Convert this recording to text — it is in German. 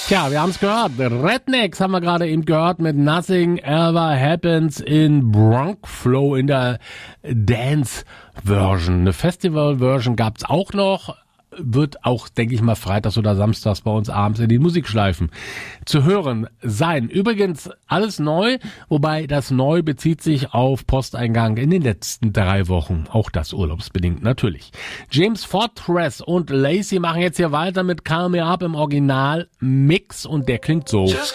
Tja, wir haben es gehört. Rednecks haben wir gerade eben gehört mit Nothing Ever Happens in Bronx-Flow in der Dance-Version. Eine Festival-Version gab's auch noch. Wird auch, denke ich mal, freitags oder samstags bei uns abends in den Musikschleifen zu hören sein. Übrigens alles neu, wobei das neu bezieht sich auf Posteingang in den letzten 3 Wochen. Auch das urlaubsbedingt natürlich. James Fortress und Lacey machen jetzt hier weiter mit Call Me Up im Original-Mix und der klingt so. Just